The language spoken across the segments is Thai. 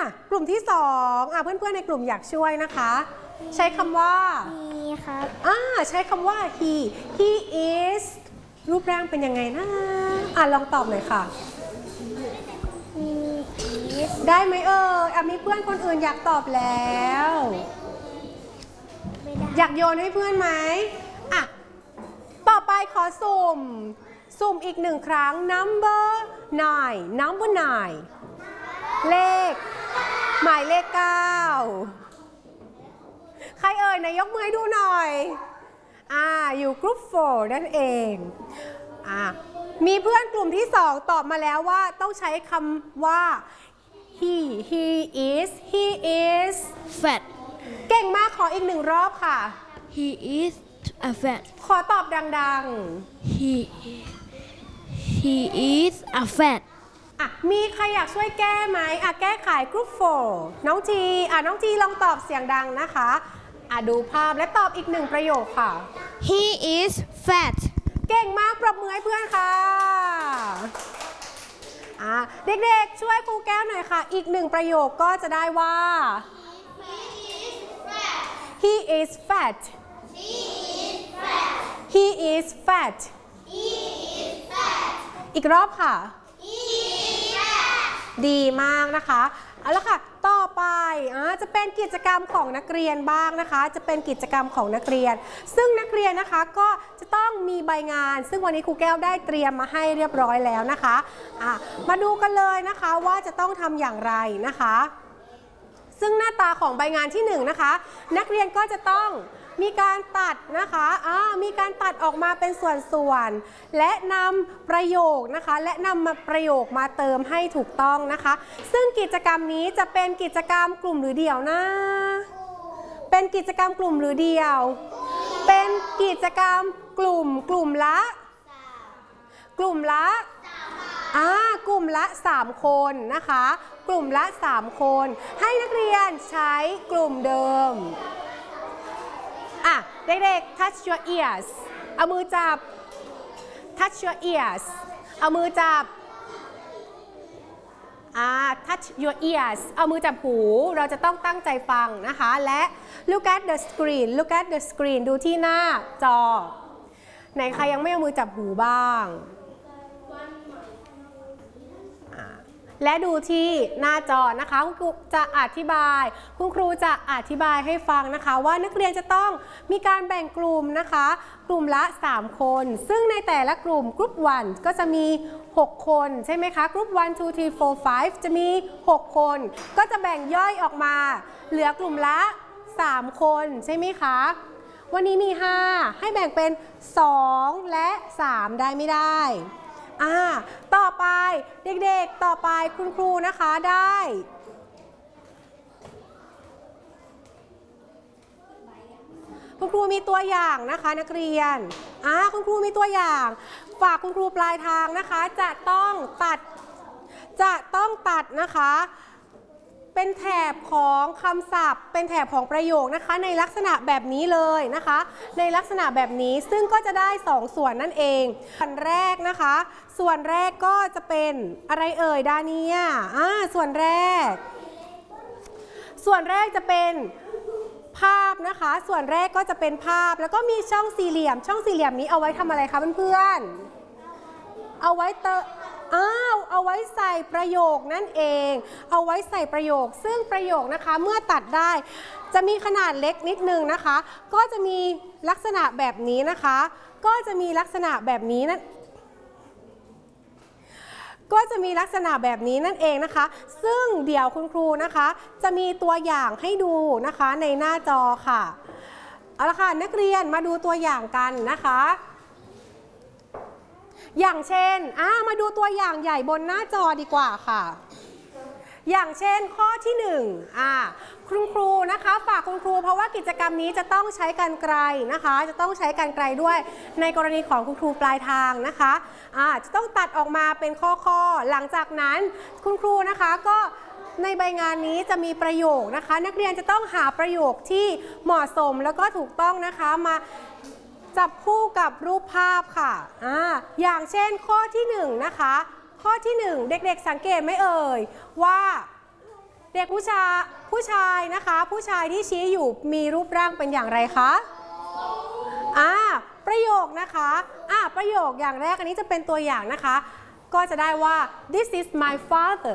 กลุ่มที่2เพื่อนๆในกลุ่มอยากช่วยนะคะใช้คำว่า he ครับใช้คำว่า he is รูปร่างเป็นยังไงนะลองตอบหน่อยค่ะ he is ได้ไหมมีเพื่อนคนอื่นอยากตอบแล้วไม่ได้อยากโยนให้เพื่อนไหมต่อไปขอสุ่มอีก1ครั้ง number 9 เลขหมายเลข9ใครเอ่ยไหนยกมือให้ดูหน่อยอยู่กรุ๊ป4นั่นเองมีเพื่อนกลุ่มที่2ตอบมาแล้วว่าต้องใช้คำว่า he is fat เก่งมากขออีก1รอบค่ะ he is a fat ขอตอบดัง he is a fat มีใครอยากช่วยแก้ไหมแก้ไขกรุ๊ป4น้องจีน้องจีลองตอบเสียงดังนะคะดูภาพและตอบอีก1ประโยคค่ะ he is fat เก่งมากปรบมือให้เพื่อนค่ะเด็กๆช่วยครูแก้วหน่อยค่ะอีก1ประโยคก็จะได้ว่า he is fat he is fat อีกรอบค่ะ ดีมากนะคะเอาละค่ะต่อไปจะเป็นกิจกรรมของนักเรียนบ้างนะคะจะเป็นกิจกรรมของนักเรียนซึ่งนักเรียนนะคะก็จะต้องมีใบงานซึ่งวันนี้ครูแก้วได้เตรียมมาให้เรียบร้อยแล้วนะคะมาดูกันเลยนะคะว่าจะต้องทำอย่างไรนะคะซึ่งหน้าตาของใบงานที่1นะคะนักเรียนก็จะต้องมีการตัดนะคะมีการตัดออกมาเป็นส่วนๆและนำประโยคนะคะและนำประโยคมาเติมให้ถูกต้องนะคะซึ่งกิจกรรมนี้จะเป็นกิจกรรมกลุ่มหรือเดี่ยวนะเป็นกิจกรรมกลุ่มหรือเดี่ยวเป็นกิจกรรมกลุ่มละกลุ่มละ3คนนะคะกลุ่มละ3คนให้นักเรียนใช้กลุ่มเดิมเด็กๆ touch your ears เอามือจับ touch your ears เอามือจับtouch your ears เอามือจับหูเราจะต้องตั้งใจฟังนะคะและ look at the screen ดูที่หน้าจอไหนใครยังไม่เอามือจับหูบ้างและดูที่หน้าจอนะคะคุณครูจะอธิบายให้ฟังนะคะว่านักเรียนจะต้องมีการแบ่งกลุ่มนะคะกลุ่มละ3คนซึ่งในแต่ละกลุ่มกลุ่ม1ก็จะมี6คนใช่ไหมคะกลุ่ม1 2 3 4 5จะมี6คนก็จะแบ่งย่อยออกมาเหลือกลุ่มละ3คนใช่ไหมคะวันนี้มี5ให้แบ่งเป็น2และ3ได้ไม่ได้ต่อไปเด็กๆต่อไปคุณครูนะคะได้คุณครูมีตัวอย่างนะคะนักเรียนคุณครูมีตัวอย่างฝากคุณครูปลายทางนะคะจะต้องตัดนะคะเป็นแถบของคำศัพท์เป็นแถบของประโยคนะคะในลักษณะแบบนี้เลยนะคะในลักษณะแบบนี้ซึ่งก็จะได้2ส่วนนั่นเองส่วนแรกนะคะส่วนแรกก็จะเป็นอะไรเอ่ยดาเนียส่วนแรกจะเป็นภาพนะคะส่วนแรกก็จะเป็นภาพแล้วก็มีช่องสี่เหลี่ยมนี้เอาไว้ทำอะไรคะเพื่อนๆเอาไว้ใส่ประโยคนั่นเองเอาไว้ใส่ประโยคซึ่งประโยคนะคะเมื่อตัดได้จะมีขนาดเล็กนิดนึงนะคะก็จะมีลักษณะแบบนี้นะคะก็จะมีลักษณะแบบนี้นั่นเองนะคะซึ่งเดี๋ยวคุณครูนะคะจะมีตัวอย่างให้ดูนะคะในหน้าจอค่ะเอาละค่ะนักเรียนมาดูตัวอย่างกันนะคะอย่างเช่นมาดูตัวอย่างใหญ่บนหน้าจอดีกว่าค่ะอย่างเช่นข้อที่คุณครูนะคะฝากคุณครูเพราะว่ากิจกรรมนี้จะต้องใช้กรรไกรนะคะจะต้องใช้กรรไกรด้วยในกรณีของคุณครูปลายทางนะคะจะต้องตัดออกมาเป็นข้อหลังจากนั้นคุณครูนะคะก็ในใบงานนี้จะมีประโยคนะคะนักเรียนจะต้องหาประโยคที่เหมาะสมแล้วก็ถูกต้องนะคะมาจับคู่กับรูปภาพค่ะอย่างเช่นข้อที่1นะคะข้อที่1เด็กๆสังเกตไหมเอ่ยว่าเด็กผู้ชายนะคะ ผู้ชายที่ชี้อยู่มีรูปร่างเป็นอย่างไรคะประโยคนะคะประโยคอย่างแรกอันนี้จะเป็นตัวอย่างนะคะ ก็จะได้ว่า this is my father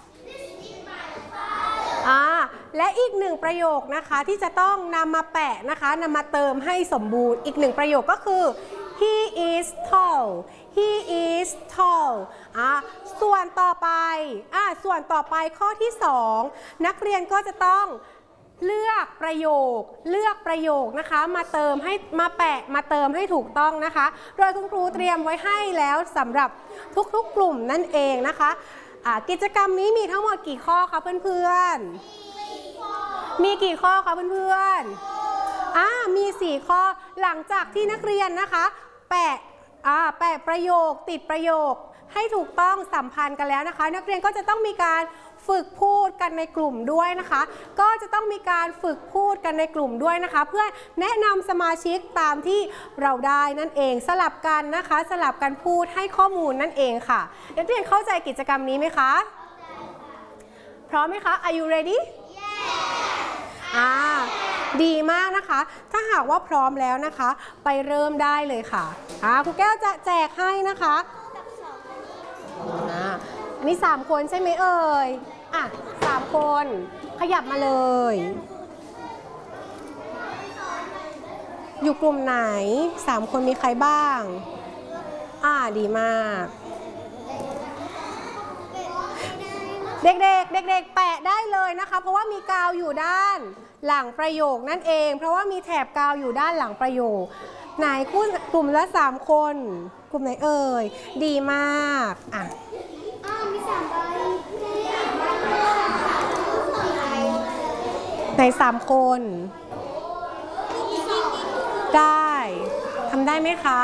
และอีกหนึ่งประโยคนะคะที่จะต้องนำมาแปะนะคะนำมาเติมให้สมบูรณ์อีกหนึ่งประโยคก็คือ he is tall he is tall ส่วนต่อไปข้อที่2นักเรียนก็จะต้องเลือกประโยคนะคะมาเติมให้มาเติมให้ถูกต้องนะคะโดยคุณครูเตรียมไว้ให้แล้วสำหรับทุกๆกลุ่มนั่นเองนะคะกิจกรรมนี้มีทั้งหมดกี่ข้อคะเพื่อนๆมีกี่ข้อคะเพื่อนๆมี4ข้อหลังจากที่นักเรียนนะคะแปะประโยคติดประโยคให้ถูกต้องสัมพันธ์กันแล้วนะคะนักเรียนก็จะต้องมีการฝึกพูดกันในกลุ่มด้วยนะคะก็จะต้องมีการฝึกพูดกันในกลุ่มด้วยนะคะเพื่อแนะนำสมาชิกตามที่เราได้นั่นเองสลับกันนะคะสลับกันพูดให้ข้อมูลนั่นเองค่ะนักเรียนเข้าใจกิจกรรมนี้ไหมคะพร้อมไหมคะ Are you ready ดีมากนะคะถ้าหากว่าพร้อมแล้วนะคะไปเริ่มได้เลยค่ะครูแก้วจะแจกให้นะคะอันนี้3คนใช่ไหมเอ่ย3คนขยับมาเลยอยู่กลุ่มไหน3คนมีใครบ้างดีมากเด็กๆแปะได้เลยนะคะเพราะว่ามีกาวอยู่ด้านหลังประโยคนั่นเองเพราะว่ามีแถบกาวอยู่ด้านหลังประโยคไหนกลุ่มละ3คนกลุ่มไหนเอ่ยดีมากมี3 ใบใน3 คนได้ทำได้ไหมคะ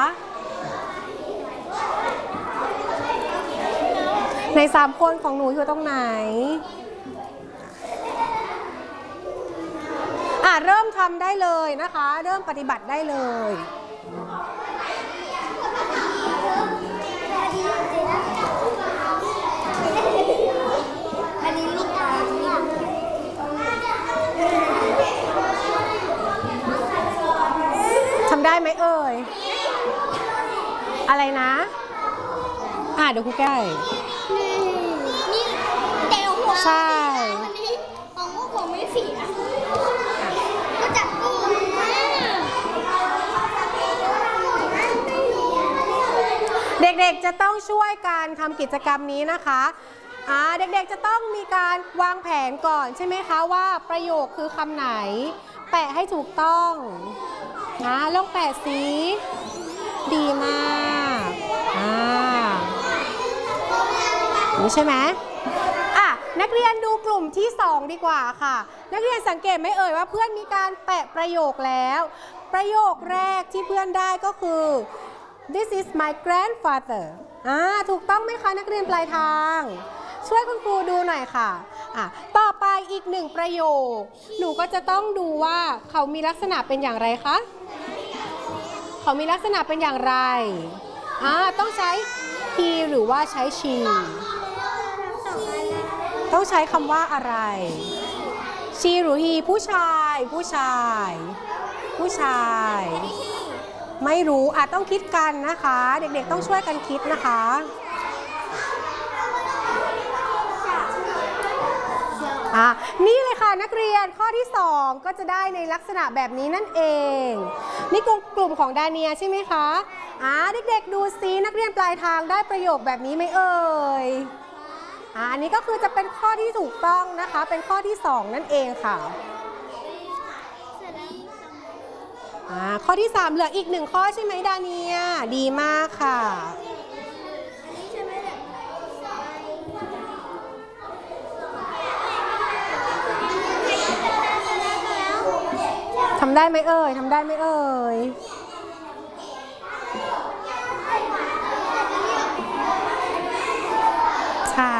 ใน3 คนของหนูอยู่ตรงไหนเริ่มทำได้เลยนะคะเริ่มปฏิบัติได้เลยทำได้ไหมเอ่ยอะไรนะเดี๋ยวครูแก้แต่หัวใช่ของผมไม่สีนะก็จับตู้เด็กๆจะต้องช่วยกันทำกิจกรรมนี้นะคะเด็กๆจะต้องมีการวางแผนก่อนใช่ไหมคะว่าประโยคคือคำไหนแปะให้ถูกต้องลองแปะสีดีมากนี่ใช่ไหมนักเรียนดูกลุ่มที่2ดีกว่าค่ะนักเรียนสังเกตไหมเอ่ยว่าเพื่อนมีการแปะประโยคแล้วประโยคแรกที่เพื่อนได้ก็คือ This is my grandfather ถูกต้องไหมคะนักเรียนปลายทางช่วยคุณครูดูหน่อยค่ะต่อไปอีก1ประโยคหนูก็จะต้องดูว่าเขามีลักษณะเป็นอย่างไรคะเขามีลักษณะเป็นอย่างไรต้องใช้ he หรือว่าใช้ she ต้องใช้คำว่าอะไร she หรือ he ผู้ชายไม่รู้ต้องคิดกันนะคะเด็กๆต้องช่วยกันคิดนะคะนี่เลยค่ะนักเรียนข้อที่2ก็จะได้ในลักษณะแบบนี้นั่นเองนี่กลุ่มของดาเนียใช่ไหมคะเด็กๆดูซินักเรียนปลายทางได้ประโยคแบบนี้ไหมเอ่ยอันนี้ก็คือจะเป็นข้อที่ถูกต้องนะคะเป็นข้อที่2นั่นเองค่ะข้อที่3เหลืออีก1ข้อใช่ไหมดาเนียดีมากค่ะทำได้ไหมเอ่ยใช่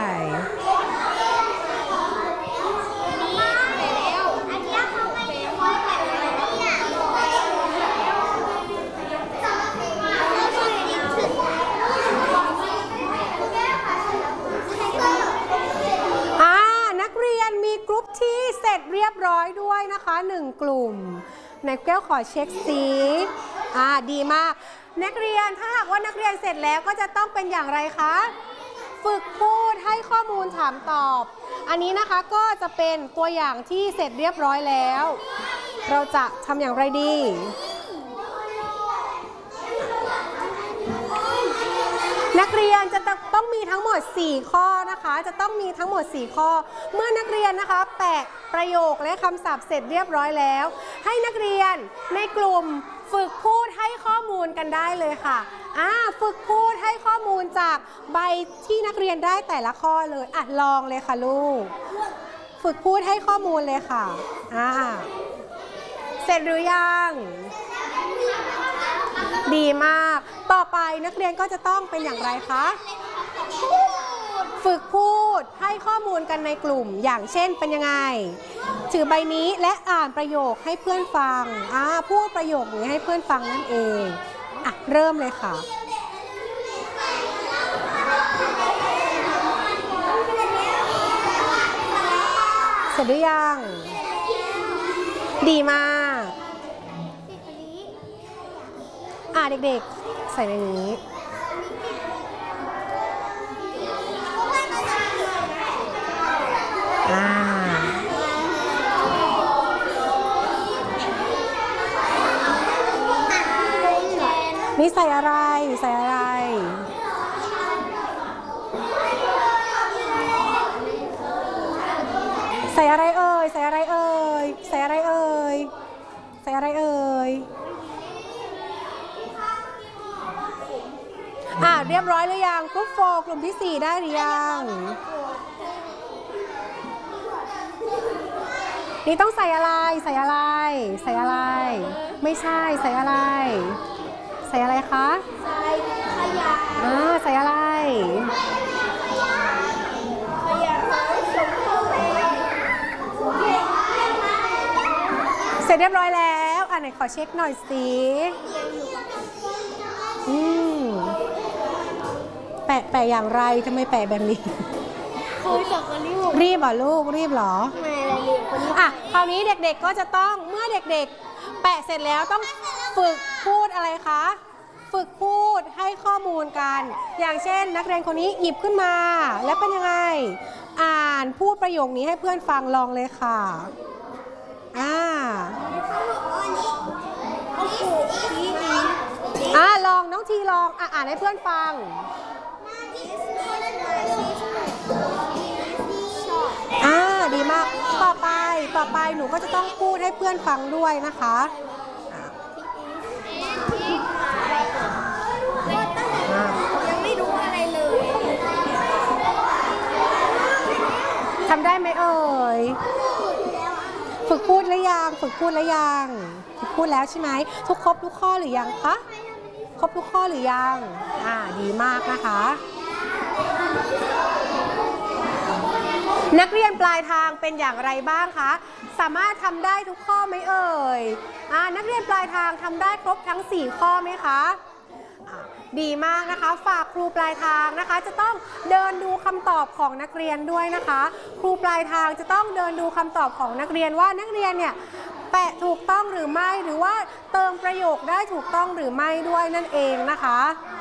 นักเรียนมีปที่เสร็จเรียบร้อยด้วยนะคะ1กลุ่มไหนแก้วขอเช็คสิดีมากนักเรียนถ้าหากว่านักเรียนเสร็จแล้วก็จะต้องเป็นอย่างไรคะฝึกพูดให้ข้อมูลถามตอบอันนี้นะคะก็จะเป็นตัวอย่างที่เสร็จเรียบร้อยแล้วเราจะทำอย่างไรดีนักเรียนจะต้องมีทั้งหมด4ข้อนะคะจะต้องมีทั้งหมด4ข้อเมื่อนักเรียนนะคะแปะประโยคและคำศัพท์เสร็จเรียบร้อยแล้วให้นักเรียนในกลุ่มฝึกพูดให้ข้อมูลกันได้เลยค่ะฝึกพูดให้ข้อมูลจากใบที่นักเรียนได้แต่ละข้อเลยลองเลยค่ะลูกฝึกพูดให้ข้อมูลเลยค่ะเสร็จหรือยังดีมากต่อไปนักเรียนก็จะต้องเป็นอย่างไรคะฝึกพูดให้ข้อมูลกันในกลุ่มอย่างเช่นเป็นยังไงถือใบนี้และอ่านประโยคให้เพื่อนฟังพูดประโยคนี้ให้เพื่อนฟังนั่นเองเริ่มเลยค่ะเสร็จหรือยังดีมากเด็กๆใส่ในนี้นี่ใส่อะไรใส่อะไรใส่อะไรเอ่ยใส่อะไรเอ่ยใส่อะไรเอ่ยใส่อะไรเอ่ยเรียบร้อยหรือยังกรุ๊ปโฟกลุ่มที่4ได้หรือยังนี่ต้องใส่อะไรใส่อะไรใส่อะไรไม่ใช่ใส่อะไรใส่อะไรคะใส่ขยะใส่อะไรขยะเสร็จเรียบร้อยแล้วไหนขอเช็คหน่อยสิแปะอย่างไรทำไมแปะแบบนี้รีบเหรอลูกรีบเหรอคราวนี้เด็กๆก็จะต้องเมื่อเด็กๆแปะเสร็จแล้วต้องฝึกพูดอะไรคะฝึกพูดให้ข้อมูลกันอย่างเช่นนักเรียนคนนี้หยิบขึ้นมาแล้วเป็นยังไงอ่านพูดประโยคนี้ให้เพื่อนฟังลองเลยค่ะลองน้องทีลองอ่านให้เพื่อนฟังดีมากต่อไปหนูก็จะต้องพูดให้เพื่อนฟังด้วยนะคะยังไม่รู้อะไรเลยทำได้ไหมเอ่ยฝึกพูดหรือยังฝึกพูดแล้วยังฝึกพูดแล้วใช่ไหมครบทุกข้อหรือยังคะครบทุกข้อหรือยังดีมากนะคะนักเรียนปลายทางเป็นอย่างไรบ้างคะสามารถทำได้ทุกข้อไหมเอ่ยนักเรียนปลายทางทำได้ครบทั้ง4ข้อไหมคะดีมากนะคะฝากครูปลายทางนะคะจะต้องเดินดูคำตอบของนักเรียนด้วยนะคะครูปลายทางจะต้องเดินดูคำตอบของนักเรียนว่านักเรียนเนี่ยแปะถูกต้องหรือไม่หรือว่าเติมประโยคได้ถูกต้องหรือไม่ด้วยนั่นเองนะคะ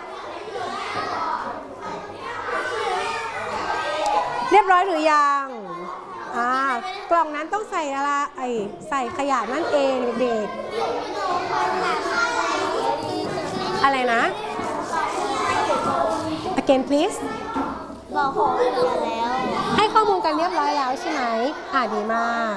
เรียบร้อยหรือยังกล่องนั้นต้องใส่อะไรใส่ขยะนั่นเองเด็กๆอะไรนะ again please บอกข้อมูลกันแล้วให้ข้อมูลกันเรียบร้อยแล้วใช่ไหมดีมาก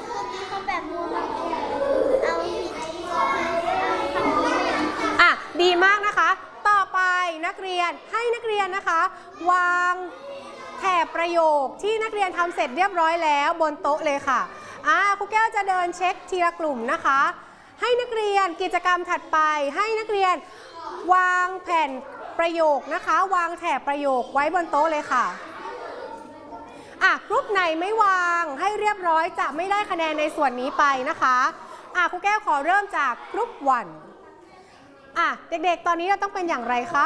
ดีมากนะคะต่อไปนักเรียนให้นักเรียนนะคะวางแถบประโยคที่นักเรียนทำเสร็จเรียบร้อยแล้วบนโต๊ะเลยค่ะครูแก้วจะเดินเช็คทีละกลุ่มนะคะให้นักเรียนกิจกรรมถัดไปให้นักเรียนวางแผ่นประโยคนะคะวางแถบประโยคไว้บนโต๊ะเลยค่ะกรุ๊ปไหนไม่วางให้เรียบร้อยจะไม่ได้คะแนนในส่วนนี้ไปนะคะครูแก้วขอเริ่มจากกรุ๊ป1เด็กๆตอนนี้เราต้องเป็นอย่างไรคะ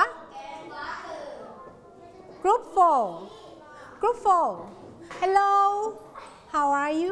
กรุ๊ป4 Hello How are you